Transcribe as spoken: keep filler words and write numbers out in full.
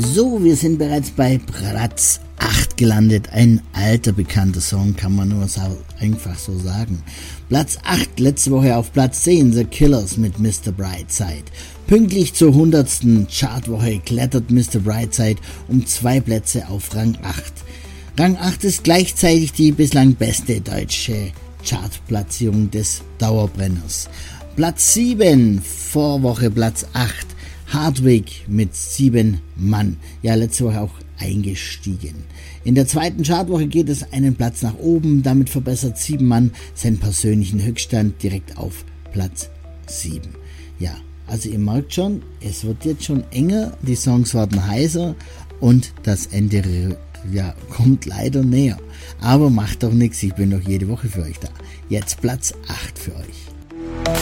So, wir sind bereits bei Platz acht gelandet. Ein alter, bekannter Song, kann man nur so, einfach so sagen. Platz acht, letzte Woche auf Platz zehn, The Killers mit Mister Brightside. Pünktlich zur hundertsten Chartwoche klettert Mister Brightside um zwei Plätze auf Rang acht. Rang acht ist gleichzeitig die bislang beste deutsche Chartplatzierung des Dauerbrenners. Platz sieben, Vorwoche Platz acht, Hardwick mit sieben Mann. Ja, letzte Woche auch eingestiegen. In der zweiten Chartwoche geht es einen Platz nach oben, damit verbessert sieben Mann seinen persönlichen Höchststand direkt auf Platz sieben. Ja, also ihr merkt schon, es wird jetzt schon enger, die Songs werden heißer und das Ende ja, kommt leider näher. Aber macht doch nichts, ich bin doch jede Woche für euch da. Jetzt Platz acht für euch.